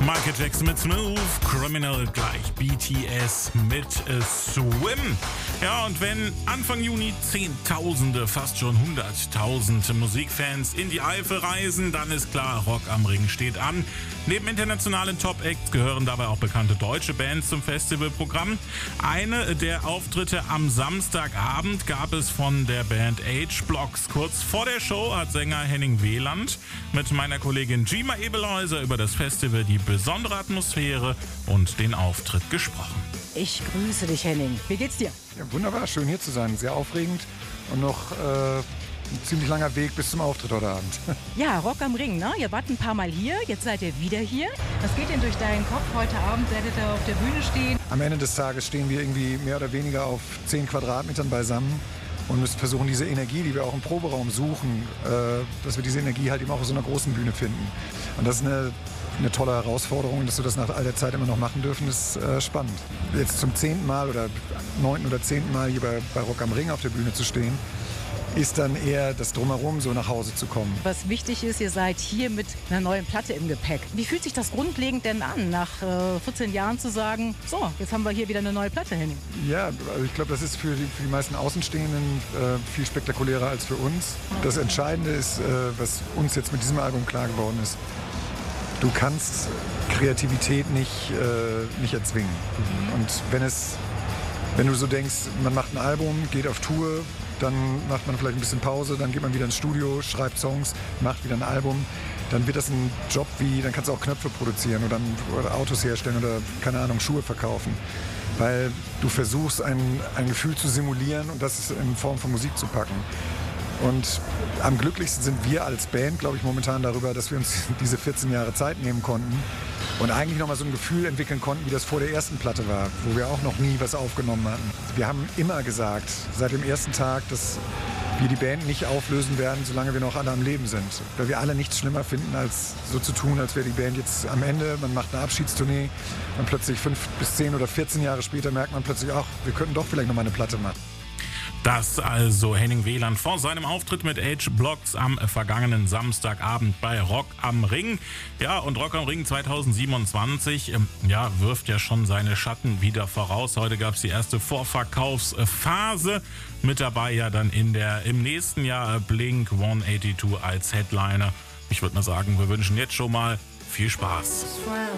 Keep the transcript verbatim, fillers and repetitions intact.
Michael Jackson mit Smooth, Criminal gleich B T S mit äh, Swim. Ja, und wenn Anfang Juni Zehntausende, fast schon Hunderttausend Musikfans in die Eifel reisen, dann ist klar, Rock am Ring steht an. Neben internationalen Top-Acts gehören dabei auch bekannte deutsche Bands zum Festivalprogramm. Eine der Auftritte am Samstagabend gab es von der Band H-Blocks. Kurz vor der Show hat Sänger Henning Wieland mit meiner Kollegin Gima Ebelhäuser über das Festival, die besondere Atmosphäre und den Auftritt gesprochen. Ich grüße dich, Henning. Wie geht's dir? Ja, wunderbar, schön hier zu sein. Sehr aufregend und noch äh, ein ziemlich langer Weg bis zum Auftritt heute Abend. Ja, Rock am Ring, ne? Ihr wart ein paar Mal hier, jetzt seid ihr wieder hier. Was geht denn durch deinen Kopf? Heute Abend werdet ihr auf der Bühne stehen. Am Ende des Tages stehen wir irgendwie mehr oder weniger auf zehn Quadratmetern beisammen und müssen versuchen, diese Energie, die wir auch im Proberaum suchen, äh, dass wir diese Energie halt eben auch auf so einer großen Bühne finden. Und das ist eine Eine tolle Herausforderung, dass wir das nach all der Zeit immer noch machen dürfen, ist äh, spannend. Jetzt zum zehnten Mal oder neunten oder zehnten Mal hier bei, bei Rock am Ring auf der Bühne zu stehen, ist dann eher das Drumherum, so nach Hause zu kommen. Was wichtig ist, ihr seid hier mit einer neuen Platte im Gepäck. Wie fühlt sich das grundlegend denn an, nach äh, vierzehn Jahren zu sagen, so, jetzt haben wir hier wieder eine neue Platte, Henning? Ja, also ich glaube, das ist für die, für die meisten Außenstehenden äh, viel spektakulärer als für uns. Das Entscheidende ist, äh, was uns jetzt mit diesem Album klar geworden ist, du kannst Kreativität nicht, äh, nicht erzwingen. Und wenn, es, wenn du so denkst, man macht ein Album, geht auf Tour, dann macht man vielleicht ein bisschen Pause, dann geht man wieder ins Studio, schreibt Songs, macht wieder ein Album, dann wird das ein Job wie, dann kannst du auch Knöpfe produzieren oder, oder Autos herstellen oder, keine Ahnung, Schuhe verkaufen. Weil du versuchst, ein, ein Gefühl zu simulieren und das in Form von Musik zu packen. Und am glücklichsten sind wir als Band, glaube ich, momentan darüber, dass wir uns diese vierzehn Jahre Zeit nehmen konnten und eigentlich nochmal so ein Gefühl entwickeln konnten, wie das vor der ersten Platte war, wo wir auch noch nie was aufgenommen hatten. Wir haben immer gesagt, seit dem ersten Tag, dass wir die Band nicht auflösen werden, solange wir noch alle am Leben sind. Weil wir alle nichts schlimmer finden, als so zu tun, als wäre die Band jetzt am Ende, man macht eine Abschiedstournee und plötzlich fünf bis zehn oder vierzehn Jahre später merkt man plötzlich, ach, wir könnten doch vielleicht nochmal eine Platte machen. Das also Henning Wieland vor seinem Auftritt mit H-Blocks am vergangenen Samstagabend bei Rock am Ring. Ja, und Rock am Ring zweitausendsiebenundzwanzig ähm, ja, wirft ja schon seine Schatten wieder voraus. Heute gab es die erste Vorverkaufsphase. Mit dabei ja dann in der, im nächsten Jahr Blink hundertzweiundachtzig als Headliner. Ich würde mal sagen, wir wünschen jetzt schon mal viel Spaß.